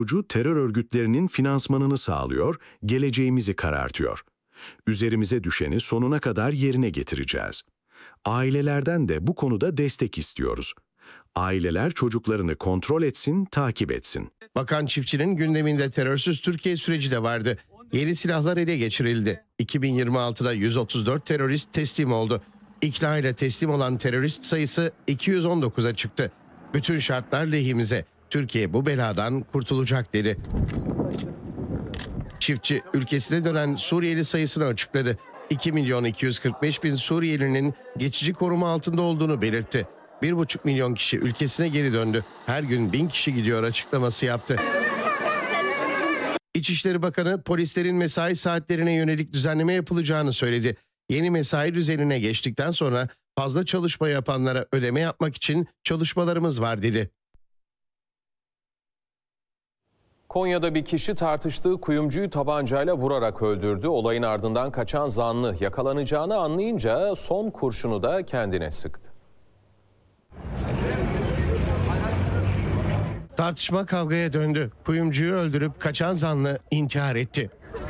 terör örgütlerinin finansmanını sağlıyor, geleceğimizi karartıyor. Üzerimize düşeni sonuna kadar yerine getireceğiz. Ailelerden de bu konuda destek istiyoruz. Aileler çocuklarını kontrol etsin, takip etsin. Bakan Çiftçi'nin gündeminde terörsüz Türkiye süreci de vardı. Yeni silahlar ele geçirildi. 2026'da 134 terörist teslim oldu. İkna ile teslim olan terörist sayısı 219'a çıktı. Bütün şartlar lehimize. Türkiye bu beladan kurtulacak dedi. Çiftçi ülkesine dönen Suriyeli sayısını açıkladı. 2.245.000 Suriyelinin geçici koruma altında olduğunu belirtti. 1,5 milyon kişi ülkesine geri döndü. Her gün 1000 kişi gidiyor açıklaması yaptı. İçişleri Bakanı polislerin mesai saatlerine yönelik düzenleme yapılacağını söyledi. Yeni mesai düzenine geçtikten sonra fazla çalışma yapanlara ödeme yapmak için çalışmalarımız var dedi. Konya'da bir kişi tartıştığı kuyumcuyu tabancayla vurarak öldürdü. Olayın ardından kaçan zanlı yakalanacağını anlayınca son kurşunu da kendine sıktı. Tartışma kavgaya döndü. Kuyumcuyu öldürüp kaçan zanlı intihar etti.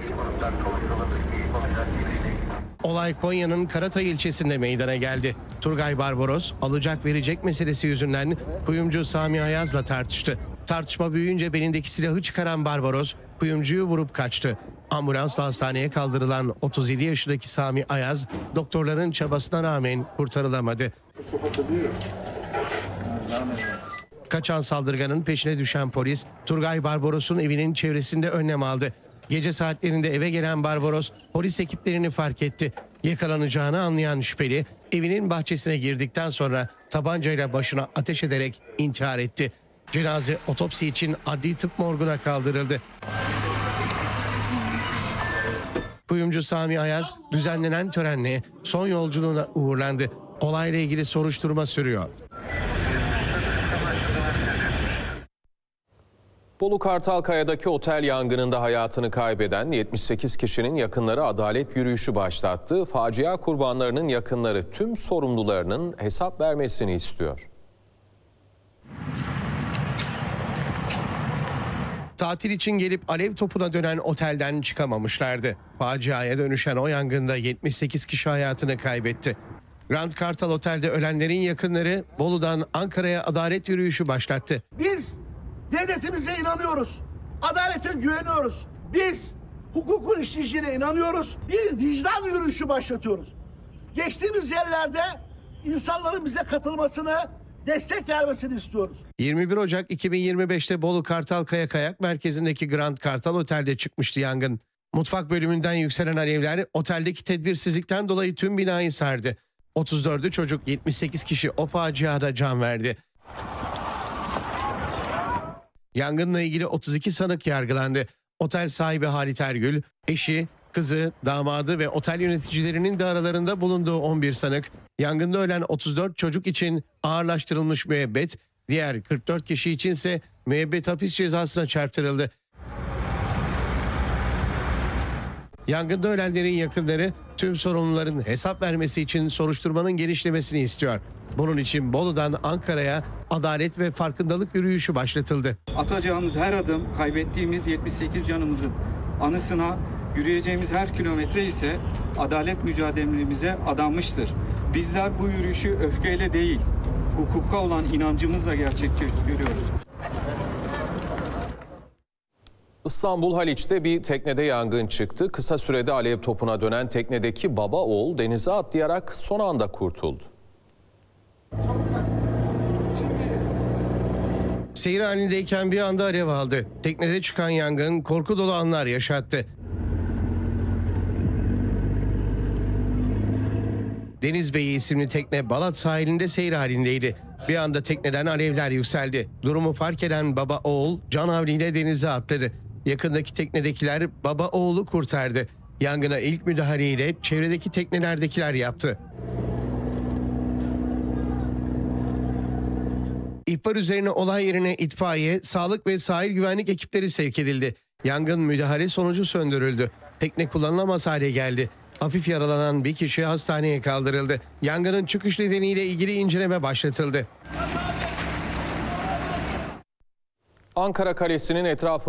Olay Konya'nın Karatay ilçesinde meydana geldi. Turgay Barbaros alacak verecek meselesi yüzünden kuyumcu Sami Ayaz'la tartıştı. Tartışma büyüyünce belindeki silahı çıkaran Barbaros kuyumcuyu vurup kaçtı. Ambulansla hastaneye kaldırılan 37 yaşındaki Sami Ayaz doktorların çabasına rağmen kurtarılamadı. Kaçan saldırganın peşine düşen polis Turgay Barbaros'un evinin çevresinde önlem aldı. Gece saatlerinde eve gelen Barbaros polis ekiplerini fark etti. Yakalanacağını anlayan şüpheli evinin bahçesine girdikten sonra tabancayla başına ateş ederek intihar etti. Cenaze otopsi için adli tıp morguna kaldırıldı. Kuyumcu Sami Ayaz düzenlenen törenle son yolculuğuna uğurlandı. Olayla ilgili soruşturma sürüyor. Bolu Kartalkaya'daki otel yangınında hayatını kaybeden 78 kişinin yakınları adalet yürüyüşü başlattı. Facia kurbanlarının yakınları tüm sorumlularının hesap vermesini istiyor. Tatil için gelip alev topuna dönen otelden çıkamamışlardı. Faciaya dönüşen o yangında 78 kişi hayatını kaybetti. Grand Kartal Otel'de ölenlerin yakınları Bolu'dan Ankara'ya adalet yürüyüşü başlattı. Biz devletimize inanıyoruz. Adalete güveniyoruz. Biz hukukun işleyişine inanıyoruz. Bir vicdan yürüyüşü başlatıyoruz. Geçtiğimiz yerlerde insanların bize katılmasını, destek vermesini istiyoruz. 21 Ocak 2025'te Bolu Kartalkaya Kayak Merkezi'ndeki Grand Kartal Otel'de çıkmıştı yangın. Mutfak bölümünden yükselen alevler oteldeki tedbirsizlikten dolayı tüm binayı sardı. 34'ü çocuk, 78 kişi o faciada can verdi. Yangınla ilgili 32 sanık yargılandı. Otel sahibi Halit Ergül, eşi, kızı, damadı ve otel yöneticilerinin de aralarında bulunduğu 11 sanık, yangında ölen 34 çocuk için ağırlaştırılmış müebbet, diğer 44 kişi içinse müebbet hapis cezasına çarptırıldı. Yangında ölenlerin yakınları tüm sorumluların hesap vermesi için soruşturmanın genişlemesini istiyor. Bunun için Bolu'dan Ankara'ya adalet ve farkındalık yürüyüşü başlatıldı. Atacağımız her adım kaybettiğimiz 78 canımızın anısına, yürüyeceğimiz her kilometre ise adalet mücadelemize adanmıştır. Bizler bu yürüyüşü öfkeyle değil, hukuka olan inancımızla gerçekleştiriyoruz. İstanbul Haliç'te bir teknede yangın çıktı. Kısa sürede alev topuna dönen teknedeki baba oğul denize atlayarak son anda kurtuldu. Seyir halindeyken bir anda alev aldı. Teknede çıkan yangın korku dolu anlar yaşattı. Deniz Beyi isimli tekne Balat sahilinde seyir halindeydi. Bir anda tekneden alevler yükseldi. Durumu fark eden baba oğul canhavliyle denize atladı. Yakındaki teknedekiler baba oğlu kurtardı. Yangına ilk müdahaleyle çevredeki teknelerdekiler yaptı. İhbar üzerine olay yerine itfaiye, sağlık ve sahil güvenlik ekipleri sevk edildi. Yangın müdahale sonucu söndürüldü. Tekne kullanılamaz hale geldi. Hafif yaralanan bir kişi hastaneye kaldırıldı. Yangının çıkış nedeniyle ilgili inceleme başlatıldı. Ankara Kalesi'nin etrafında